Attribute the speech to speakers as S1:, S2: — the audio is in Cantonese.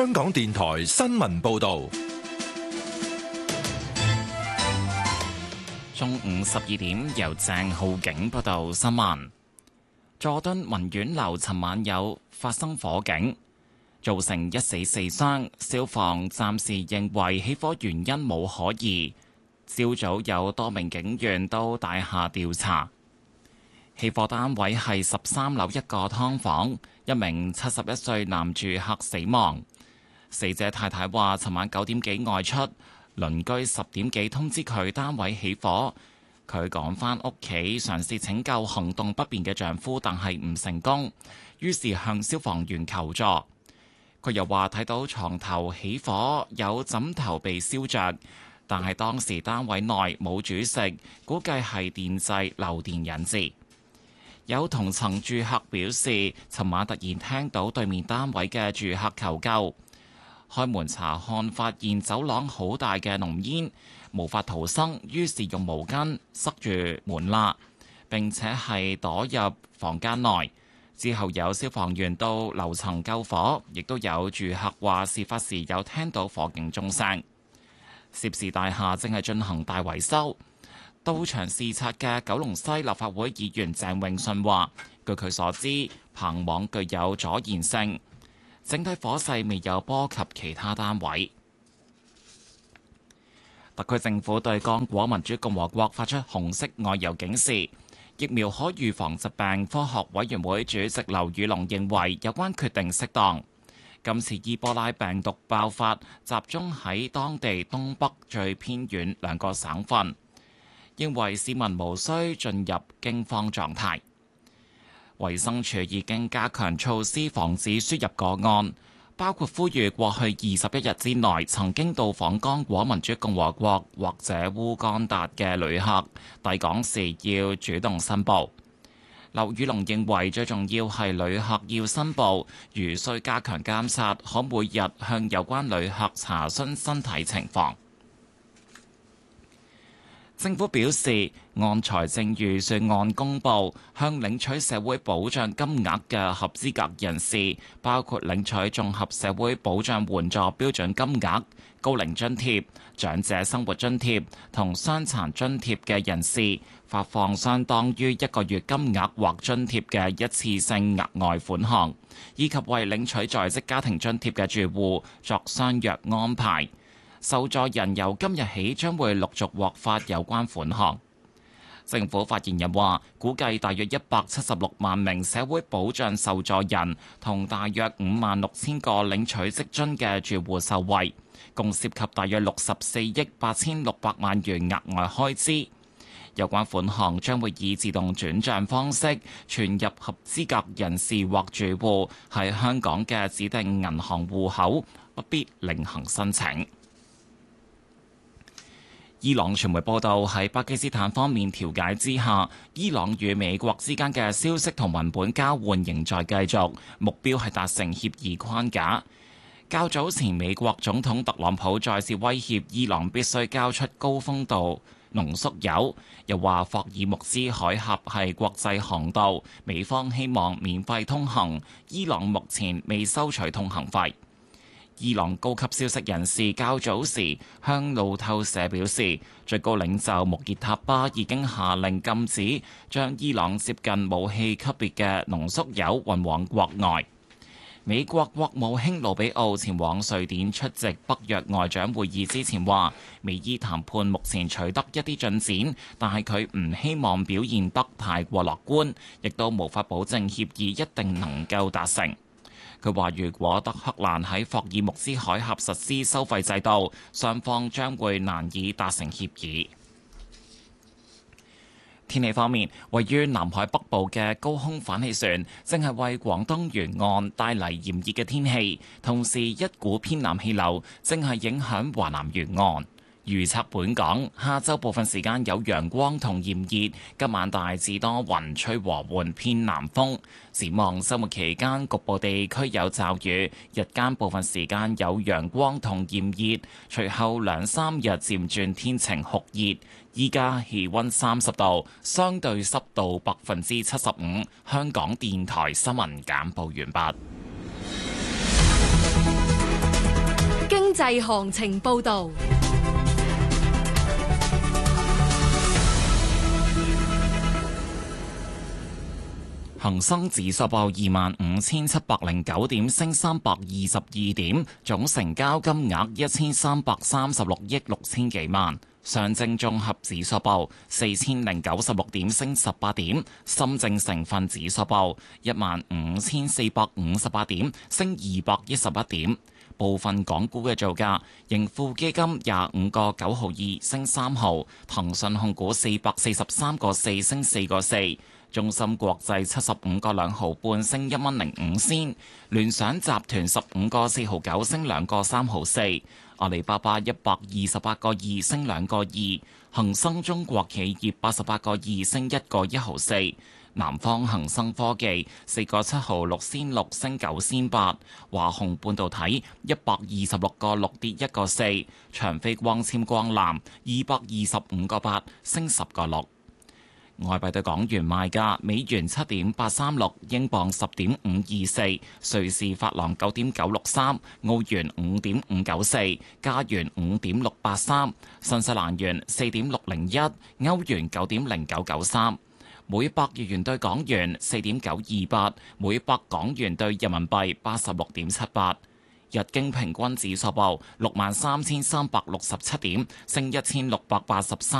S1: 香港電台新聞報道。
S2: 中午12點，由鄭浩景報道新聞。佐敦文苑樓尋晚有發生火警，造成1死4傷。消防暫時認為起火原因冇可疑。朝早有多名警員到大廈調查。起火單位係13樓一個劏房，一名71歲男住客死亡。死者太太話，尋晚9點幾外出，鄰居10點幾通知佢單位起火，佢趕返屋企嘗試拯救行動不便嘅丈夫，但係唔成功，於是向消防員求助。佢又話睇到床頭起火，有枕頭被燒着，但係當時單位內冇煮食，估計係電掣漏電引致。有同層住客表示，尋晚突然聽到對面單位嘅住客求救，開門查看，發現走廊好大嘅濃煙，無法逃生，於是用毛巾塞住門罅，並且係躲入房間內。之後有消防員到樓層救火，亦都有住客話事發時有聽到火警鐘聲。涉事大廈正係進行大維修。到場視察嘅九龍西立法會議員鄭泳舜話，據佢所知，棚網具有阻燃性，整體火勢未有波及其他單位。特區政府對剛果民主共和國發出紅色外遊警示。疫苗可預防疾病科學委員會主席劉宇龍認為有關決定適當。今次伊波拉病毒爆發集中喺當地東北最偏遠2個省份，認為市民無需進入驚慌狀態。衛生署已經加強措施防止輸入個案，包括呼籲過去21日之內曾經到訪剛果民主共和國或者烏干達嘅旅客，抵港時要主動申報。劉宇龍認為最重要係旅客要申報，如需加強監察，可每日向有關旅客查詢身體情況。政府表示，按財政預算案公佈，向領取社會保障金額嘅合資格人士，包括領取綜合社會保障援助標準金額、高齡津貼、長者生活津貼同傷殘津貼嘅人士，發放相當於1個月金額或津貼嘅一次性額外款項，以及為領取在職家庭津貼嘅住戶作相約安排。受助人由今日起將會陸續獲發有關款項。政府發言人話，估計大約176萬名社會保障受助人同大約56,000個領取職津嘅住戶受惠，共涉及大約64億8600萬元額外開支。有關款項將會以自動轉帳方式存入合資格人士或住戶喺香港嘅指定銀行戶口，不必另行申請。伊朗傳媒報道，喺巴基斯坦方面調解之下，伊朗與美國之間嘅消息同文本交換仍在繼續，目標係達成協議框架。較早前，美國總統特朗普再次威脅伊朗必須交出高豐度濃縮鈾，又話霍爾木茲海峽係國際航道，美方希望免費通行，伊朗目前未收取通行費。伊朗高級消息人士較早時向路透社表示，最高領袖穆傑塔巴已經下令禁止將伊朗接近武器級別嘅濃縮鈾運往國外。美國國務卿魯比奧前往瑞典出席北約外長會議之前話，美伊談判目前取得一啲進展，但係佢唔希望表現得太過樂觀，亦都無法保證協議一定能夠達成。佢話：如果德黑蘭喺霍爾木茲海峽實施收費制度，雙方將會難以達成協議。天氣方面，位於南海北部嘅高空反氣旋正係為廣東沿岸帶嚟炎熱嘅天氣，同時一股偏南氣流正係影響華南沿岸。預測本港下晝部分時間有陽光同炎熱，今晚大致多雲，吹和緩偏南風。展望週末期間，局部地區有驟雨，日間部分時間有陽光同炎熱，隨後2-3日漸轉天晴酷熱。依家氣溫30度，相對濕度75%。香港電台新聞簡報完畢。
S3: 濟行情報導。
S2: 恒生指數報25,709點，升322點，總成交金額1336億6千幾萬。上證綜合指數報4096點，升18點。深證成分指數報15,458點，升211點。部分港股嘅造價：盈富基金25個9毫2，升3毫；騰訊控股443個4，升4個4。中芯國際75個2毫半，升1蚊05仙；聯想集團15個4毫9，升2個3毫4；阿里巴巴128個2，升2個2；恒生中國企業88個2，升1個1毫4；南方恒生科技4個7毫6仙6，升9仙8；華虹半導體126個6，跌1個4；長飛光纖光纜225個8，升10個6。外幣對港元賣價：美元7.836，英鎊10.524，瑞士法郎9.963，澳元5.594，加元5.683，新西蘭元4.601，歐元9.0993，每百日元對港元4.928，每百港元對人民幣86.78。日經平均指數報63,367點，升1683